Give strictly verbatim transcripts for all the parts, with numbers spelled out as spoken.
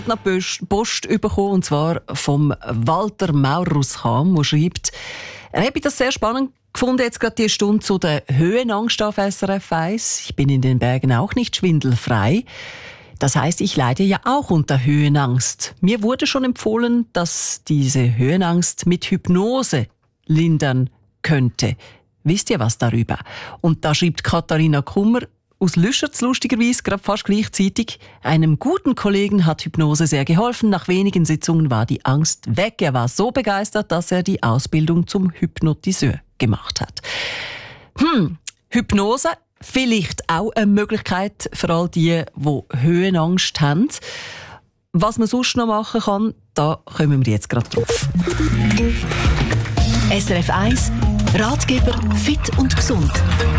noch Post bekommen, und zwar vom Walter Maurus-Kam, der schreibt, er habe das sehr spannend gefunden, jetzt gerade die Stunde zu der Höhenangst auf S R F eins. Ich bin in den Bergen auch nicht schwindelfrei. Das heisst, ich leide ja auch unter Höhenangst. Mir wurde schon empfohlen, dass diese Höhenangst mit Hypnose lindern könnte. Wisst ihr was darüber? Und da schreibt Katharina Kummer aus Lüschertz lustigerweise, gerade fast gleichzeitig, einem guten Kollegen hat Hypnose sehr geholfen. Nach wenigen Sitzungen war die Angst weg. Er war so begeistert, dass er die Ausbildung zum Hypnotiseur gemacht hat. Hm, Hypnose, vielleicht auch eine Möglichkeit für all die, die Höhenangst haben. Was man sonst noch machen kann, da kommen wir jetzt gerade drauf. S R F eins, Ratgeber fit und gesund.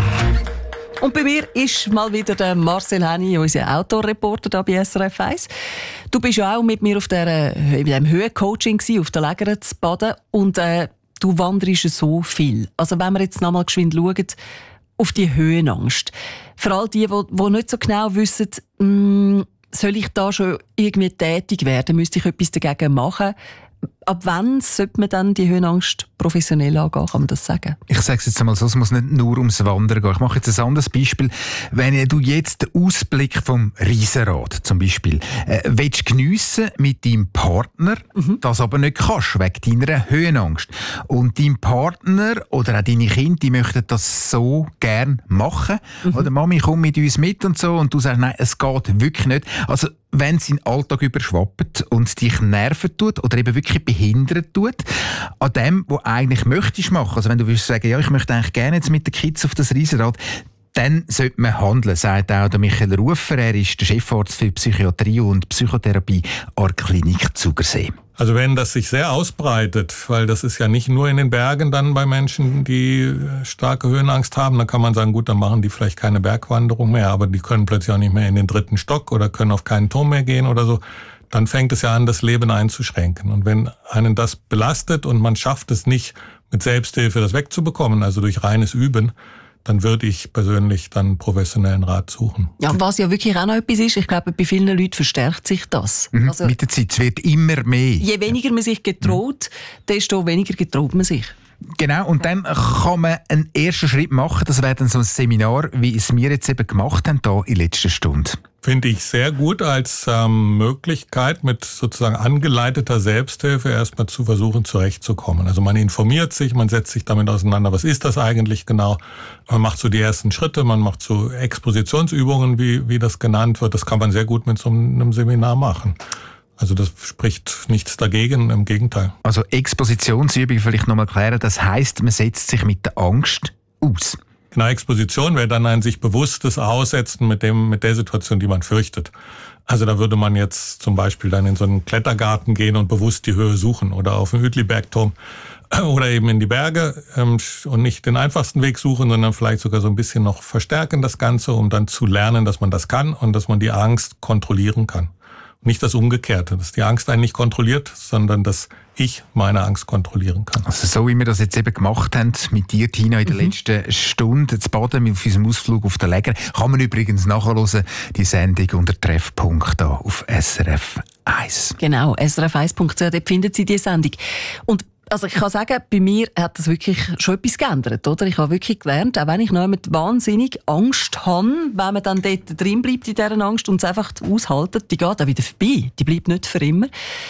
Und bei mir ist mal wieder der Marcel Henny, unser Outdoor-Reporter da bei S R F eins. Du bist ja auch mit mir auf der, in dem Höhencoaching gewesen, auf der Lägere zu Baden. Und äh, du wanderst so viel. Also wenn wir jetzt noch mal geschwind schauen, auf die Höhenangst. Vor allem die, die, die nicht so genau wissen, mh, soll ich da schon irgendwie tätig werden? Müsste ich etwas dagegen machen? Ab wann sollte man dann die Höhenangst professionell angehen, kann man das sagen? Ich sage es jetzt einmal so, es muss nicht nur ums Wandern gehen. Ich mache jetzt ein anderes Beispiel. Wenn du jetzt den Ausblick vom Riesenrad zum Beispiel äh, willst geniessen mit deinem Partner, mhm. das aber nicht kannst, wegen deiner Höhenangst. Und dein Partner oder auch deine Kinder, die möchten das so gern machen. Mhm. Oder Mami, komm mit uns mit und so. Und du sagst, nein, es geht wirklich nicht. Also wenn es in den Alltag überschwappt und dich nerven tut oder eben wirklich behindert tut, an dem, was eigentlich möchtest machen. Also wenn du willst sagen, ja, ich möchte eigentlich gerne jetzt mit den Kids auf das Riesenrad, dann sollte man handeln, sagt auch der Michael Rufer. Er ist der Chefarzt für Psychiatrie und Psychotherapie an der Klinik Zugersee. Also wenn das sich sehr ausbreitet, weil das ist ja nicht nur in den Bergen dann bei Menschen, die starke Höhenangst haben, dann kann man sagen, gut, dann machen die vielleicht keine Bergwanderung mehr, aber die können plötzlich auch nicht mehr in den dritten Stock oder können auf keinen Turm mehr gehen oder so. Dann fängt es ja an, das Leben einzuschränken. Und wenn einen das belastet und man schafft es nicht, mit Selbsthilfe das wegzubekommen, also durch reines Üben, dann würde ich persönlich dann professionellen Rat suchen. Ja, was ja wirklich auch noch etwas ist, ich glaube, bei vielen Leuten verstärkt sich das. Mhm. Also, mit der Zeit, es wird immer mehr. Je weniger man sich getraut, mhm. desto weniger getraut man sich. Genau, und dann kann man einen ersten Schritt machen. Das wäre dann so ein Seminar, wie es wir jetzt eben gemacht haben, hier in letzter Stunde. Finde ich sehr gut als ähm, Möglichkeit, mit sozusagen angeleiteter Selbsthilfe erstmal zu versuchen, zurechtzukommen. Also man informiert sich, man setzt sich damit auseinander, was ist das eigentlich genau? Man macht so die ersten Schritte, man macht so Expositionsübungen, wie, wie das genannt wird. Das kann man sehr gut mit so einem Seminar machen. Also das spricht nichts dagegen, im Gegenteil. Also Expositionsübung vielleicht nochmal klären, das heisst, man setzt sich mit der Angst aus. Genau, Exposition wäre dann ein sich bewusstes Aussetzen mit dem, mit der Situation, die man fürchtet. Also da würde man jetzt zum Beispiel dann in so einen Klettergarten gehen und bewusst die Höhe suchen oder auf den Uetlibergturm oder eben in die Berge ähm, und nicht den einfachsten Weg suchen, sondern vielleicht sogar so ein bisschen noch verstärken das Ganze, um dann zu lernen, dass man das kann und dass man die Angst kontrollieren kann. Nicht das Umgekehrte, dass die Angst einen nicht kontrolliert, sondern dass ich meine Angst kontrollieren kann. Also so wie wir das jetzt eben gemacht haben mit dir, Tina, in der mhm. letzten Stunde, zu Baden auf unserem Ausflug auf der Läger, kann man übrigens nachhören, die Sendung unter Treffpunkt da auf S R F eins. Genau, S R F eins Punkt c h, dort finden Sie die Sendung. Und also ich kann sagen, bei mir hat das wirklich schon etwas geändert, oder? Ich habe wirklich gelernt, auch wenn ich noch mit wahnsinnig Angst habe, wenn man dann dort drin bleibt in dieser Angst und es einfach aushaltet, die geht auch wieder vorbei. Die bleibt nicht für immer.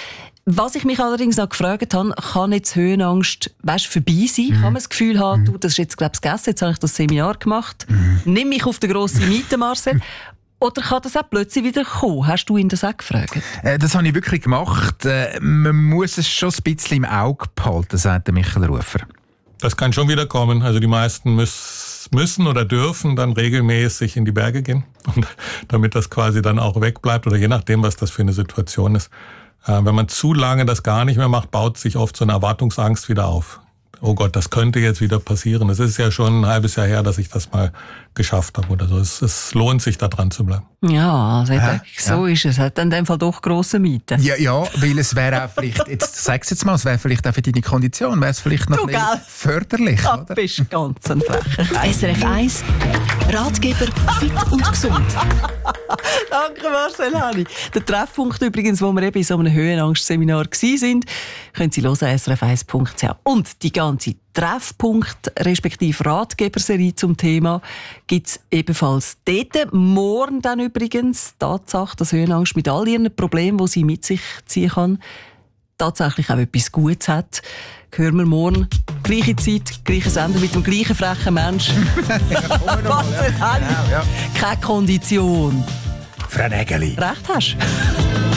Was ich mich allerdings noch gefragt habe, kann jetzt Höhenangst, weißt, vorbei sein? Mhm. Kann man das Gefühl haben, mhm. du, das ist jetzt, glaube ich, gegessen, jetzt habe ich das Seminar gemacht. Mhm. Nimm mich auf den grossen Miete, Marcel. Oder kann das auch plötzlich wieder kommen? Hast du ihn das auch gefragt? Äh, das habe ich wirklich gemacht. Äh, man muss es schon ein bisschen im Auge behalten, sagt der Michael Rufer. Das kann schon wieder kommen. Also die meisten müß, müssen oder dürfen dann regelmäßig in die Berge gehen, und, damit das quasi dann auch wegbleibt oder je nachdem, was das für eine Situation ist. Äh, wenn man zu lange das gar nicht mehr macht, baut sich oft so eine Erwartungsangst wieder auf. Oh Gott, das könnte jetzt wieder passieren. Es ist ja schon ein halbes Jahr her, dass ich das mal geschafft habe oder so. Es, es lohnt sich, da dran zu bleiben. Ja, also eben, Hä? so Ja. ist es. Hat in dem Fall doch grosse Mieten. Ja, ja, weil es wäre auch vielleicht, jetzt sag's jetzt mal, es wäre vielleicht auch für deine Kondition, wäre es vielleicht noch Du, ein bisschen gell? förderlich, Du oder? bist ganz ein frecher. S R F eins Ratgeber fit und gesund. Danke Marcel Hani. Der Treffpunkt übrigens, wo wir eben in so einem Höhenangstseminar waren, können Sie hören, s r f eins punkt c h. Und die ganze Treffpunkt respektive Ratgeberserie zum Thema gibt es ebenfalls dort. Morgen dann übrigens die Tatsache, dass Höhenangst mit all ihren Problemen, die sie mit sich ziehen kann, tatsächlich auch etwas Gutes hat. Hören wir morgen, gleiche Zeit, gleiche Sender mit dem gleichen frechen Mensch. Marcel Hani. Ja, ja. Keine Kondition. Frau Nägeli. Recht hast.